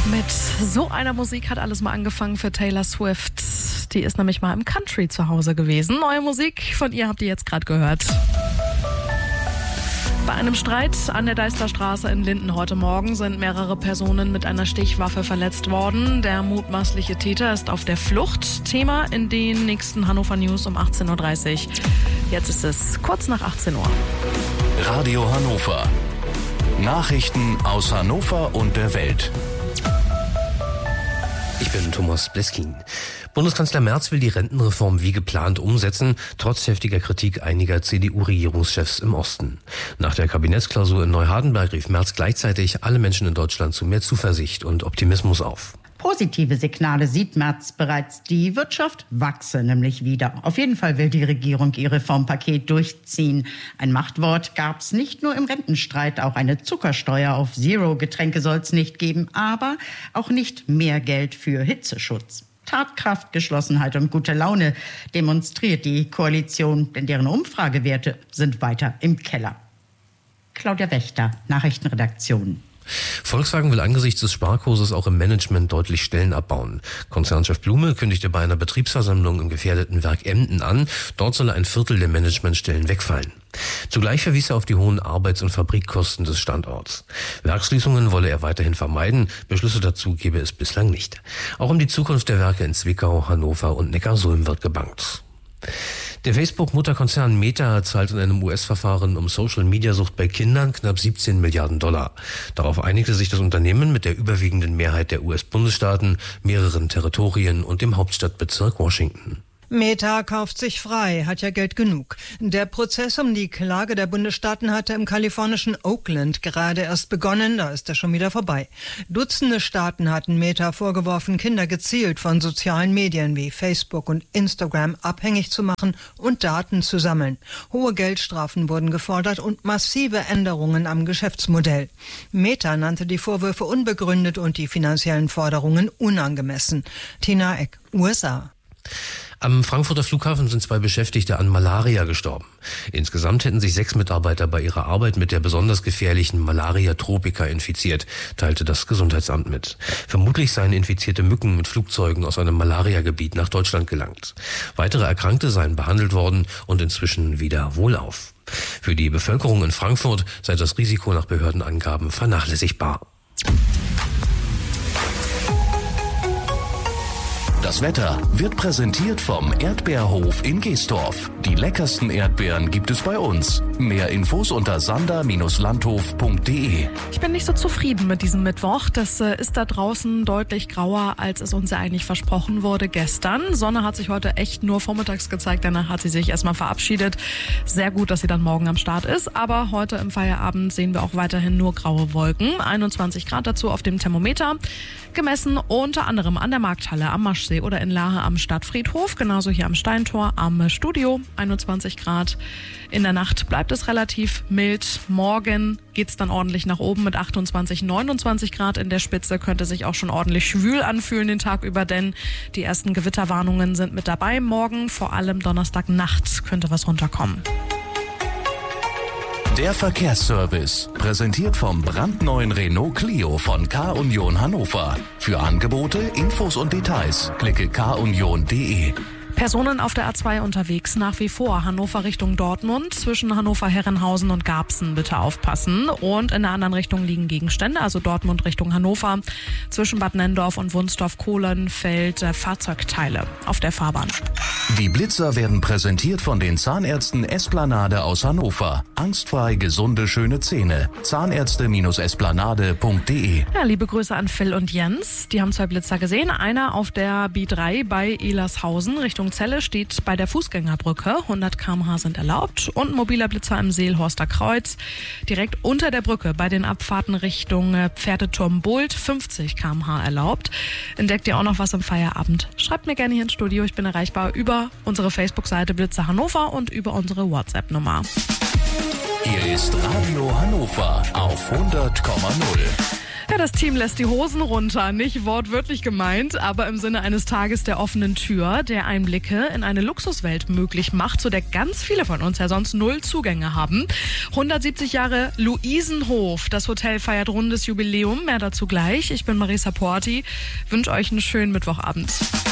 Mit so einer Musik hat alles mal angefangen für Taylor Swift. Die ist nämlich mal im Country zu Hause gewesen. Neue Musik von ihr habt ihr jetzt gerade gehört. Bei einem Streit an der Deisterstraße in Linden heute Morgen sind mehrere Personen mit einer Stichwaffe verletzt worden. Der mutmaßliche Täter ist auf der Flucht. Thema in den nächsten Hannover News um 18.30 Uhr. Jetzt ist es kurz nach 18 Uhr. Radio Hannover. Nachrichten aus Hannover und der Welt. Ich bin Thomas Bleskin. Bundeskanzler Merz will die Rentenreform wie geplant umsetzen, trotz heftiger Kritik einiger CDU-Regierungschefs im Osten. Nach der Kabinettsklausur in Neuhardenberg rief Merz gleichzeitig alle Menschen in Deutschland zu mehr Zuversicht und Optimismus auf. Positive Signale sieht Merz bereits. Die Wirtschaft wachse nämlich wieder. Auf jeden Fall will die Regierung ihr Reformpaket durchziehen. Ein Machtwort gab's nicht nur im Rentenstreit. Auch eine Zuckersteuer auf Zero-Getränke soll's nicht geben. Aber auch nicht mehr Geld für Hitzeschutz. Tatkraft, Geschlossenheit und gute Laune demonstriert die Koalition, denn deren Umfragewerte sind weiter im Keller. Claudia Wächter, Nachrichtenredaktion. Volkswagen will angesichts des Sparkurses auch im Management deutlich Stellen abbauen. Konzernchef Blume kündigte bei einer Betriebsversammlung im gefährdeten Werk Emden an, dort solle ein Viertel der Managementstellen wegfallen. Zugleich verwies er auf die hohen Arbeits- und Fabrikkosten des Standorts. Werksschließungen wolle er weiterhin vermeiden, Beschlüsse dazu gebe es bislang nicht. Auch um die Zukunft der Werke in Zwickau, Hannover und Neckarsulm wird gebangt. Der Facebook-Mutterkonzern Meta zahlt in einem US-Verfahren um Social-Media-Sucht bei Kindern knapp 17 Milliarden $. Darauf einigte sich das Unternehmen mit der überwiegenden Mehrheit der US-Bundesstaaten, mehreren Territorien und dem Hauptstadtbezirk Washington. Meta kauft sich frei, hat ja Geld genug. Der Prozess um die Klage der Bundesstaaten hatte im kalifornischen Oakland gerade erst begonnen, da ist er schon wieder vorbei. Dutzende Staaten hatten Meta vorgeworfen, Kinder gezielt von sozialen Medien wie Facebook und Instagram abhängig zu machen und Daten zu sammeln. Hohe Geldstrafen wurden gefordert und massive Änderungen am Geschäftsmodell. Meta nannte die Vorwürfe unbegründet und die finanziellen Forderungen unangemessen. Tina Eck, USA. Am Frankfurter Flughafen sind 2 Beschäftigte an Malaria gestorben. Insgesamt hätten sich 6 Mitarbeiter bei ihrer Arbeit mit der besonders gefährlichen Malaria tropica infiziert, teilte das Gesundheitsamt mit. Vermutlich seien infizierte Mücken mit Flugzeugen aus einem Malariagebiet nach Deutschland gelangt. Weitere Erkrankte seien behandelt worden und inzwischen wieder wohlauf. Für die Bevölkerung in Frankfurt sei das Risiko nach Behördenangaben vernachlässigbar. Das Wetter wird präsentiert vom Erdbeerhof in Geestorf. Die leckersten Erdbeeren gibt es bei uns. Mehr Infos unter sander-landhof.de. Ich bin nicht so zufrieden mit diesem Mittwoch. Das ist da draußen deutlich grauer, als es uns ja eigentlich versprochen wurde gestern. Sonne hat sich heute echt nur vormittags gezeigt. Danach hat sie sich erstmal verabschiedet. Sehr gut, dass sie dann morgen am Start ist. Aber heute im Feierabend sehen wir auch weiterhin nur graue Wolken. 21 Grad dazu auf dem Thermometer. Gemessen unter anderem an der Markthalle, am Maschsee oder in Lahe am Stadtfriedhof. Genauso hier am Steintor, am Studio. 21 Grad. In der Nacht bleibt es relativ mild. Morgen geht's dann ordentlich nach oben mit 28, 29 Grad in der Spitze. Könnte sich auch schon ordentlich schwül anfühlen den Tag über, denn die ersten Gewitterwarnungen sind mit dabei. Morgen, vor allem Donnerstagnacht, könnte was runterkommen. Der Verkehrsservice, präsentiert vom brandneuen Renault Clio von K-Union Hannover. Für Angebote, Infos und Details klicke kunion.de. Personen auf der A2 unterwegs nach wie vor. Hannover Richtung Dortmund, zwischen Hannover-Herrenhausen und Garbsen bitte aufpassen. Und in der anderen Richtung liegen Gegenstände, also Dortmund Richtung Hannover. Zwischen Bad Nenndorf und Wunstorf-Kohlenfeld Fahrzeugteile auf der Fahrbahn. Die Blitzer werden präsentiert von den Zahnärzten Esplanade aus Hannover. Angstfrei gesunde, schöne Zähne. Zahnärzte-esplanade.de. Ja, liebe Grüße an Phil und Jens. Die haben 2 Blitzer gesehen. Einer auf der B3 bei Elershausen Richtung Celle steht bei der Fußgängerbrücke. 100 km/h sind erlaubt. Und ein mobiler Blitzer im Seelhorster Kreuz. Direkt unter der Brücke bei den Abfahrten Richtung Pferdeturm Bult. 50 km/h erlaubt. Entdeckt ihr auch noch was im Feierabend? Schreibt mir gerne hier ins Studio. Ich bin erreichbar über unsere Facebook-Seite Blitzer Hannover und über unsere WhatsApp-Nummer. Hier ist Radio Hannover auf 100,0. Ja, das Team lässt die Hosen runter. Nicht wortwörtlich gemeint, aber im Sinne eines Tages der offenen Tür, der Einblicke in eine Luxuswelt möglich macht, zu der ganz viele von uns ja sonst null Zugänge haben. 170 Jahre Luisenhof. Das Hotel feiert rundes Jubiläum. Mehr dazu gleich. Ich bin Marisa Porti. Wünsche euch einen schönen Mittwochabend.